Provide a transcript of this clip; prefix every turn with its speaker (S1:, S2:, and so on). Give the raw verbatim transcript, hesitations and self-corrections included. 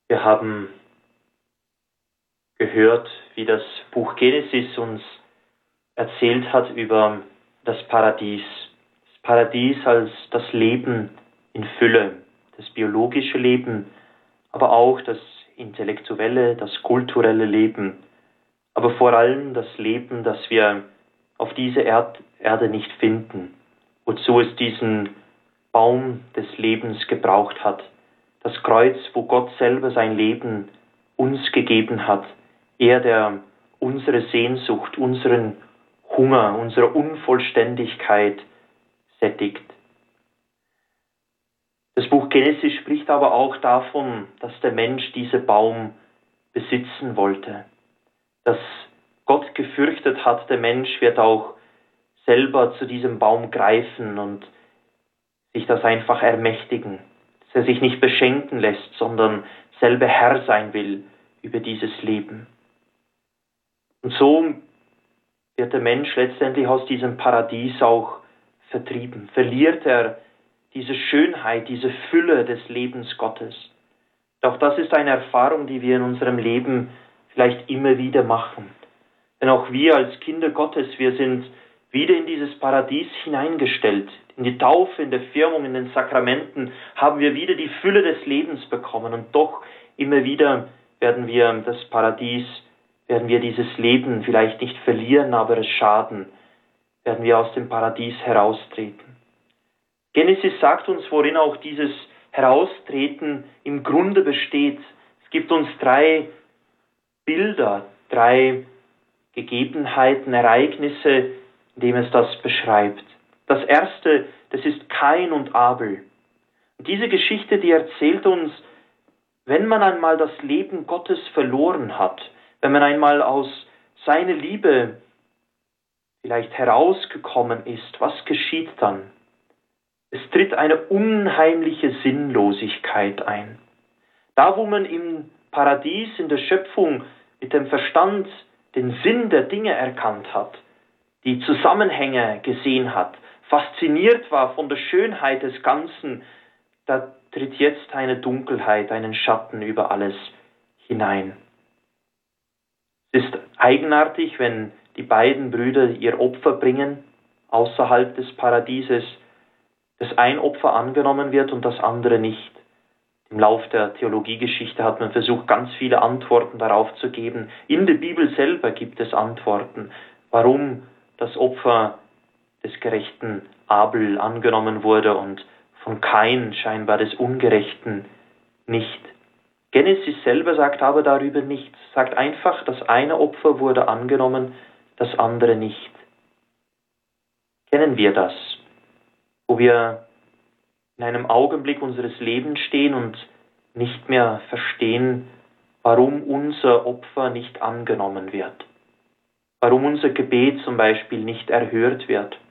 S1: Wir haben gehört, wie das Buch Genesis uns erzählt hat über das Paradies. Das Paradies als das Leben in Fülle, das biologische Leben, aber auch das intellektuelle, das kulturelle Leben, aber vor allem das Leben, das wir auf dieser Erd Erde nicht finden, wozu es diesen Baum des Lebens gebraucht hat. Das Kreuz, wo Gott selber sein Leben uns gegeben hat. Er, der unsere Sehnsucht, unseren Hunger, unsere Unvollständigkeit sättigt. Das Buch Genesis spricht aber auch davon, dass der Mensch diesen Baum besitzen wollte. Dass Gott gefürchtet hat, der Mensch wird auch selber zu diesem Baum greifen und sich das einfach ermächtigen. Dass er sich nicht beschenken lässt, sondern selber Herr sein will über dieses Leben. Und so wird der Mensch letztendlich aus diesem Paradies auch vertrieben. Verliert er diese Schönheit, diese Fülle des Lebens Gottes. Doch das ist eine Erfahrung, die wir in unserem Leben vielleicht immer wieder machen. Denn auch wir als Kinder Gottes, wir sind wieder in dieses Paradies hineingestellt. In die Taufe, in der Firmung, in den Sakramenten haben wir wieder die Fülle des Lebens bekommen. Und doch immer wieder werden wir das Paradies, werden wir dieses Leben vielleicht nicht verlieren, aber es schaden, werden wir aus dem Paradies heraustreten. Genesis sagt uns, worin auch dieses Heraustreten im Grunde besteht. Es gibt uns drei Bilder, drei Gegebenheiten, Ereignisse, in dem es das beschreibt. Das erste, das ist Kain und Abel. Und diese Geschichte, die erzählt uns, wenn man einmal das Leben Gottes verloren hat, wenn man einmal aus seiner Liebe vielleicht herausgekommen ist, was geschieht dann? Es tritt eine unheimliche Sinnlosigkeit ein. Da, wo man im Paradies, in der Schöpfung mit dem Verstand den Sinn der Dinge erkannt hat, die Zusammenhänge gesehen hat, fasziniert war von der Schönheit des Ganzen, da tritt jetzt eine Dunkelheit, einen Schatten über alles hinein. Es ist eigenartig, wenn die beiden Brüder ihr Opfer bringen, außerhalb des Paradieses, dass ein Opfer angenommen wird und das andere nicht. Im Lauf der Theologiegeschichte hat man versucht, ganz viele Antworten darauf zu geben. In der Bibel selber gibt es Antworten, warum das Opfer des gerechten Abel angenommen wurde und von Kain scheinbar des Ungerechten nicht. Genesis selber sagt aber darüber nichts, sagt einfach, das eine Opfer wurde angenommen, das andere nicht. Kennen wir das? Wo wir in einem Augenblick unseres Lebens stehen und nicht mehr verstehen, warum unser Opfer nicht angenommen wird. Warum unser Gebet zum Beispiel nicht erhört wird.